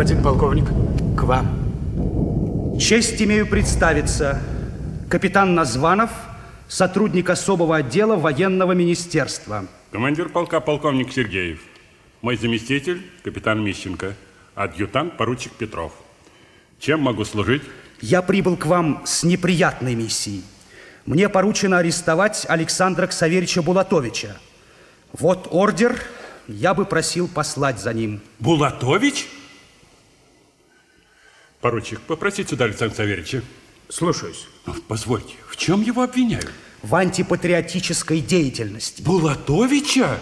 Господин полковник, к вам. Честь имею представиться. Капитан Названов, сотрудник особого отдела военного министерства. Командир полка полковник Сергеев. Мой заместитель капитан Мищенко. Адъютант поручик Петров. Чем могу служить? Я прибыл к вам с неприятной миссией. Мне поручено арестовать Александра Ксаверича Булатовича. Вот ордер, я бы просил послать за ним. Булатович? Поручик, попросите сюда Александра Ксаверича. Слушаюсь. Позвольте, в чем его обвиняют? В антипатриотической деятельности. Булатовича?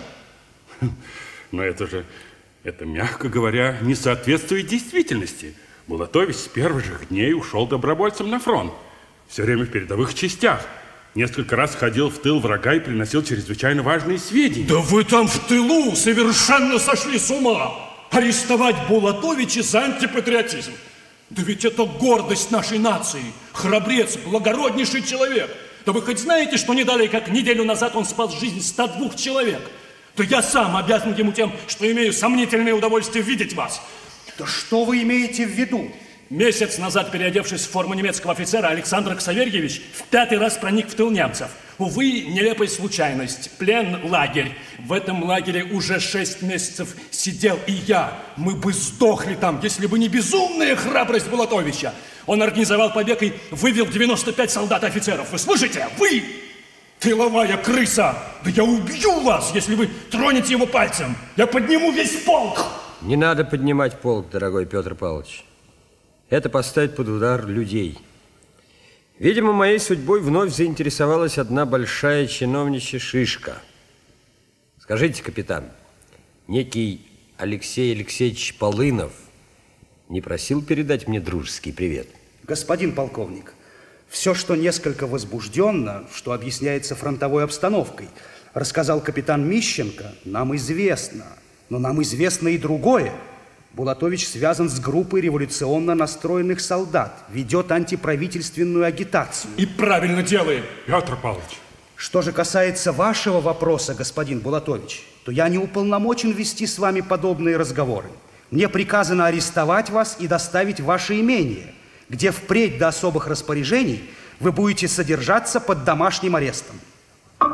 Но это, мягко говоря, не соответствует действительности. Булатович с первых же дней ушел добровольцем на фронт. Все время в передовых частях. Несколько раз ходил в тыл врага и приносил чрезвычайно важные сведения. Да вы там в тылу совершенно сошли с ума! Арестовать Булатовича за антипатриотизм! Да ведь это гордость нашей нации! Храбрец, благороднейший человек! Да вы хоть знаете, что не далее, как неделю назад он спас жизнь 102 человек? Да я сам обязан ему тем, что имею сомнительное удовольствие видеть вас. Да что вы имеете в виду? Месяц назад, переодевшись в форму немецкого офицера, Александр Ксаверьевич в 5-й раз проник в тыл немцев. Увы, нелепая случайность. Плен, лагерь. В этом лагере уже 6 месяцев сидел и я. Мы бы сдохли там, если бы не безумная храбрость Булатовича. Он организовал побег и вывел 95 солдат и офицеров. Вы слышите? Вы! Тыловая крыса! Да я убью вас, если вы тронете его пальцем! Я подниму весь полк! Не надо поднимать полк, дорогой Петр Павлович. Это поставить под удар людей. Видимо, моей судьбой вновь заинтересовалась одна большая чиновничья шишка. Скажите, капитан, некий Алексей Алексеевич Полынов не просил передать мне дружеский привет? Господин полковник, все, что несколько возбужденно, что объясняется фронтовой обстановкой, рассказал капитан Мищенко, нам известно. Но нам известно и другое. Булатович связан с группой революционно настроенных солдат, ведет антиправительственную агитацию. И правильно делает. Петр Павлович. Что же касается вашего вопроса, господин Булатович, то я не уполномочен вести с вами подобные разговоры. Мне приказано арестовать вас и доставить в ваше имение, где впредь до особых распоряжений вы будете содержаться под домашним арестом.